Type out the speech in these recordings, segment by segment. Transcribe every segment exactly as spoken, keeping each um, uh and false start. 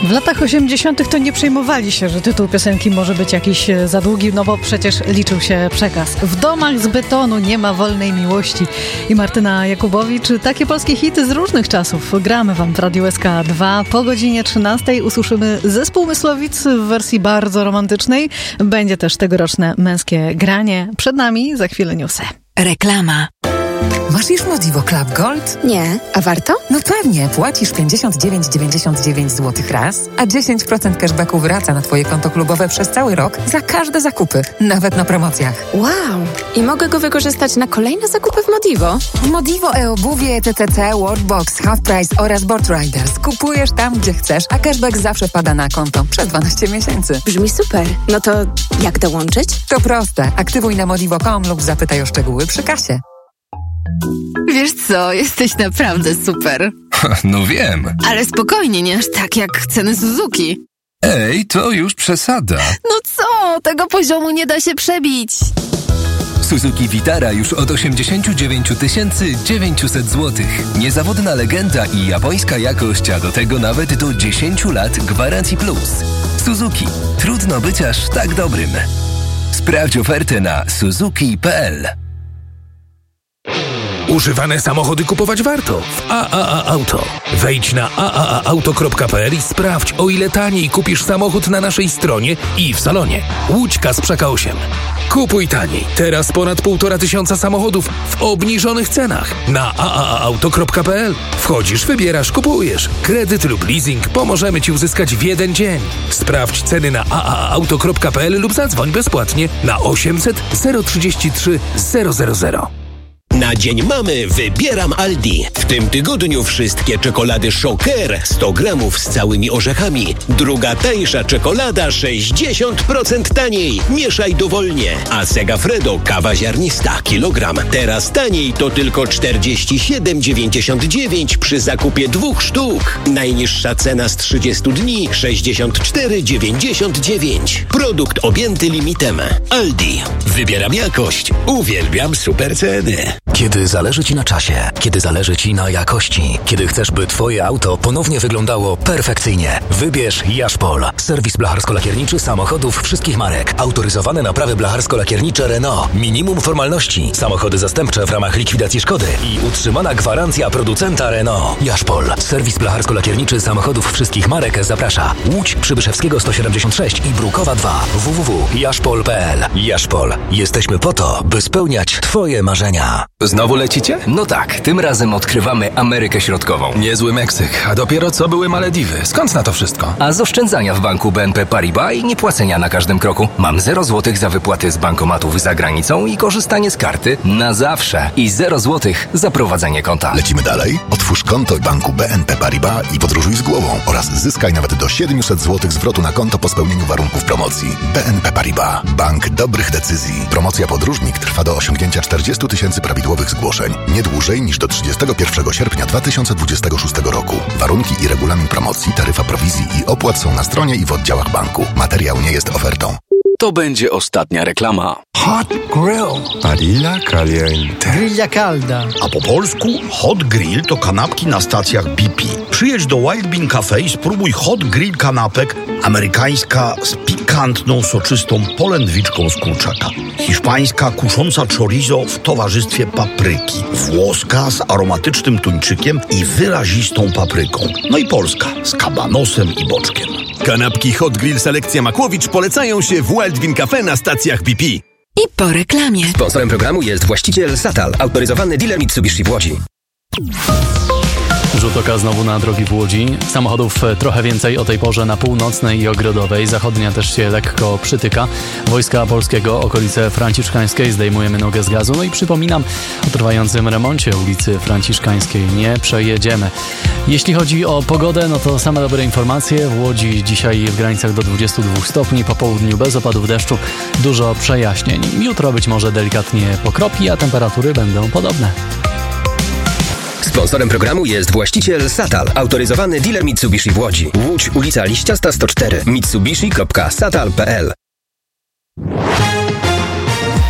W latach osiemdziesiątych to nie przejmowali się, że tytuł piosenki może być jakiś za długi, no bo przecież liczył się przekaz. W domach z betonu nie ma wolnej miłości. I Martyna Jakubowicz, takie polskie hity z różnych czasów. Gramy wam w Radiu S K dwa. Po godzinie trzynastej usłyszymy zespół Myslowic w wersji bardzo romantycznej. Będzie też tegoroczne męskie granie. Przed nami za chwilę newsy. Reklama. Masz już Modivo Club Gold? Nie. A warto? No pewnie. Płacisz pięćdziesiąt dziewięć dziewięćdziesiąt dziewięć złotych raz, a dziesięć procent cashbacku wraca na twoje konto klubowe przez cały rok za każde zakupy, nawet na promocjach. Wow! I mogę go wykorzystać na kolejne zakupy w Modivo? W Modivo e-obuwie, T T C, Worldbox, Half Price oraz Board Riders. Kupujesz tam, gdzie chcesz, a cashback zawsze pada na konto przez dwanaście miesięcy. Brzmi super. No to jak dołączyć? To proste. Aktywuj na modivo kropka com lub zapytaj o szczegóły przy kasie. Wiesz co, jesteś naprawdę super. No wiem. Ale spokojnie, nie aż tak jak ceny Suzuki. Ej, to już przesada. No co, tego poziomu nie da się przebić. Suzuki Vitara już od osiemdziesiąt dziewięć tysięcy dziewięćset złotych. Niezawodna legenda i japońska jakość, a do tego nawet do dziesięć lat gwarancji plus. Suzuki. Trudno być aż tak dobrym. Sprawdź ofertę na suzuki kropka p l. Używane samochody kupować warto w A A A Auto. Wejdź na a a a auto kropka p l i sprawdź, o ile taniej kupisz samochód na naszej stronie i w salonie. Łódź Kasprzyka osiem. Kupuj taniej. Teraz ponad półtora tysiąca samochodów w obniżonych cenach na a a a auto kropka p l. Wchodzisz, wybierasz, kupujesz. Kredyt lub leasing pomożemy Ci uzyskać w jeden dzień. Sprawdź ceny na a a a auto kropka p l lub zadzwoń bezpłatnie na osiemset zero trzydzieści trzy zero zero zero. Na Dzień Mamy wybieram Aldi. W tym tygodniu wszystkie czekolady Shocker sto gramów z całymi orzechami. Druga tańsza czekolada sześćdziesiąt procent taniej. Mieszaj dowolnie. A Segafredo kawa ziarnista kilogram. Teraz taniej to tylko czterdzieści siedem dziewięćdziesiąt dziewięć przy zakupie dwóch sztuk. Najniższa cena z trzydziestu dni sześćdziesiąt cztery dziewięćdziesiąt dziewięć. Produkt objęty limitem. Aldi. Wybieram jakość. Uwielbiam super ceny. Kiedy zależy Ci na czasie, kiedy zależy Ci na jakości, kiedy chcesz, by Twoje auto ponownie wyglądało perfekcyjnie, wybierz Jaszpol. Serwis blacharsko-lakierniczy samochodów wszystkich marek. Autoryzowane naprawy blacharsko-lakiernicze Renault. Minimum formalności. Samochody zastępcze w ramach likwidacji szkody i utrzymana gwarancja producenta Renault. Jaszpol. Serwis blacharsko-lakierniczy samochodów wszystkich marek zaprasza. Łódź, Przybyszewskiego sto siedemdziesiąt sześć i Brukowa dwa. w w w kropka jaszpol kropka p l. Jaszpol. Jesteśmy po to, by spełniać Twoje marzenia. Znowu lecicie? No tak, tym razem odkrywamy Amerykę Środkową. Niezły Meksyk, a dopiero co były Malediwy. Skąd na to wszystko? A z oszczędzania w banku B N P Paribas i niepłacenia na każdym kroku. Mam zero złotych za wypłaty z bankomatów za granicą i korzystanie z karty na zawsze. I zero złotych za prowadzenie konta. Lecimy dalej? Otwórz konto w banku B N P Paribas i podróżuj z głową oraz zyskaj nawet do siedemset złotych zwrotu na konto po spełnieniu warunków promocji. B N P Paribas. Bank dobrych decyzji. Promocja podróżnik trwa do osiągnięcia czterdziestu tysięcy prawidłowych zgłoszeń. Nie dłużej niż do trzydziestego pierwszego sierpnia dwa tysiące dwudziestego szóstego roku. Warunki i regulamin promocji, taryfa prowizji i opłat są na stronie i w oddziałach banku. Materiał nie jest ofertą. To będzie ostatnia reklama. Hot Grill. Parilla caliente. Grilla calda. A po polsku Hot Grill to kanapki na stacjach B P. Przyjedź do Wild Bean Cafe i spróbuj Hot Grill kanapek. Amerykańska z pikantną, soczystą polędwiczką z kurczaka. Hiszpańska kusząca chorizo w towarzystwie papryki. Włoska z aromatycznym tuńczykiem i wyrazistą papryką. No i polska z kabanosem i boczkiem. Kanapki Hot Grill Selekcja Makłowicz polecają się w Wild Bean Cafe na stacjach B P. I po reklamie. Sponsorem programu jest właściciel Satal, autoryzowany dealer Mitsubishi w Łodzi. Rzut oka znowu na drogi w Łodzi. Samochodów trochę więcej o tej porze na północnej i ogrodowej. Zachodnia też się lekko przytyka. Wojska Polskiego, okolice Franciszkańskiej, zdejmujemy nogę z gazu. No i przypominam o trwającym remoncie ulicy Franciszkańskiej. Nie przejedziemy. Jeśli chodzi o pogodę, no to same dobre informacje. W Łodzi dzisiaj w granicach do dwudziestu dwóch stopni, po południu bez opadów deszczu, dużo przejaśnień. Jutro być może delikatnie pokropi, a temperatury będą podobne. Sponsorem programu jest właściciel Satal, autoryzowany dealer Mitsubishi w Łodzi. Łódź, ulica Liściasta sto cztery. mitsubishi kropka satal kropka p l.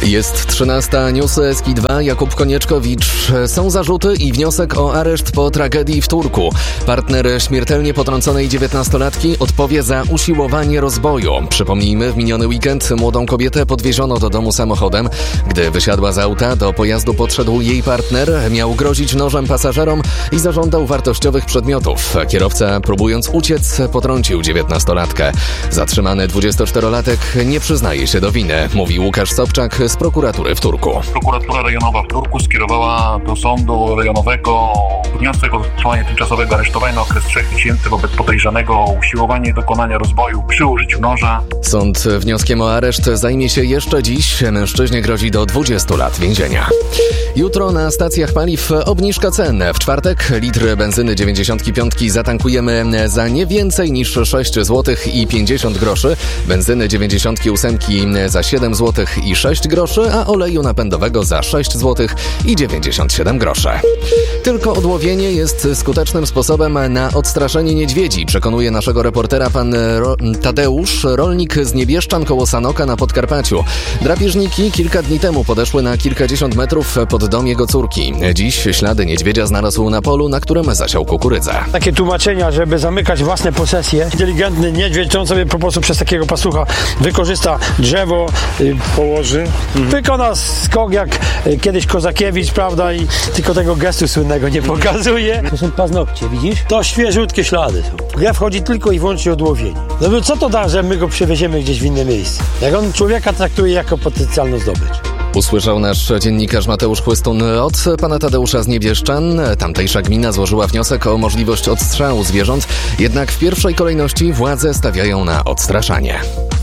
Jest trzynasta, newsy S K dwa, Jakub Konieczkowicz. Są zarzuty i wniosek o areszt po tragedii w Turku. Partner śmiertelnie potrąconej dziewiętnastolatki odpowie za usiłowanie rozboju. Przypomnijmy, w miniony weekend młodą kobietę podwieziono do domu samochodem. Gdy wysiadła z auta, do pojazdu podszedł jej partner, miał grozić nożem pasażerom i zażądał wartościowych przedmiotów. Kierowca, próbując uciec, potrącił dziewiętnastolatkę. Zatrzymany dwudziestoczterolatek nie przyznaje się do winy, mówi Łukasz Sobczak z prokuratury w Turku. Prokuratura rejonowa w Turku skierowała do sądu rejonowego wniosek o zastosowanie tymczasowego aresztowania na okres trzech miesięcy wobec podejrzanego o usiłowanie dokonania rozboju przy użyciu noża. Sąd wnioskiem o areszt zajmie się jeszcze dziś. Mężczyźnie grozi do dwudziestu lat więzienia. Jutro na stacjach paliw obniżka cen. W czwartek litr benzyny dziewięćdziesiąt pięć zatankujemy za nie więcej niż sześć złotych i pięćdziesiąt groszy, benzyny dziewięćdziesiąt osiem za siedem złotych i sześć groszy, a oleju napędowego za sześć złotych i dziewięćdziesiąt siedem groszy. Tylko odłowienie jest skutecznym sposobem na odstraszenie niedźwiedzi, przekonuje naszego reportera pan Ro- Tadeusz, rolnik z Niebieszczan koło Sanoka na Podkarpaciu. Drapieżniki kilka dni temu podeszły na kilkadziesiąt metrów pod dom jego córki. Dziś ślady niedźwiedzia znalazł na polu, na którym zasiał kukurydzę. Takie tłumaczenia, żeby zamykać własne posesje. Inteligentny niedźwiedź, on sobie po prostu przez takiego pasucha wykorzysta drzewo, y, położy. Mhm. Wykona skok jak y, kiedyś Kozakiewicz, prawda, i tylko tego gestu słynnego nie pokazuje. To są paznokcie, widzisz? To świeżutkie ślady są. Ja wchodzi tylko i wyłącznie odłowienie. No bo co to da, że my go przewieziemy gdzieś w inne miejsce? Jak on człowieka traktuje jako potencjalną zdobycz. Usłyszał nasz dziennikarz Mateusz Chłystun od pana Tadeusza z Niebieszczan. Tamtejsza gmina złożyła wniosek o możliwość odstrzału zwierząt, jednak w pierwszej kolejności władze stawiają na odstraszanie.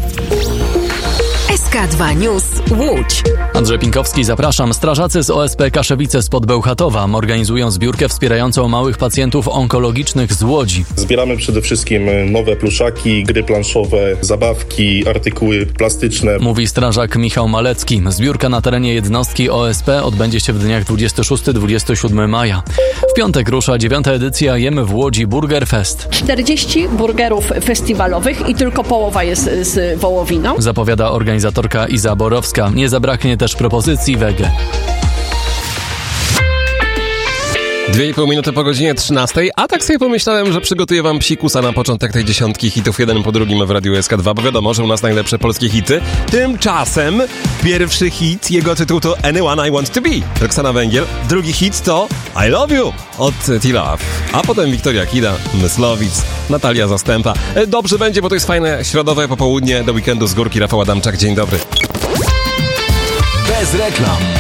S K dwa News Łódź. Andrzej Pinkowski, zapraszam. Strażacy z O S P Kaszewice spod Bełchatowa organizują zbiórkę wspierającą małych pacjentów onkologicznych z Łodzi. Zbieramy przede wszystkim nowe pluszaki, gry planszowe, zabawki, artykuły plastyczne. Mówi strażak Michał Malecki. Zbiórka na terenie jednostki O S P odbędzie się w dniach dwudziestego szóstego do dwudziestego siódmego maja. W piątek rusza dziewiąta edycja Jemy w Łodzi Burger Fest. czterdzieści burgerów festiwalowych i tylko połowa jest z wołowiną. Zapowiada organizatorka Iza Borowska. Nie zabraknie też propozycji wege. Dwie i pół minuty po godzinie trzynastej, a tak sobie pomyślałem, że przygotuję wam psikusa na początek tej dziesiątki hitów jeden po drugim w Radiu S K dwa, bo wiadomo, że u nas najlepsze polskie hity. Tymczasem pierwszy hit, jego tytuł to Anyone I Want To Be, Roxana Węgiel. Drugi hit to I Love You od T-Love, a potem Wiktoria Kida, Myslowic, Natalia Zastępa. Dobrze będzie, bo to jest fajne środowe popołudnie do weekendu z górki. Rafał Adamczak, dzień dobry. Bez reklam.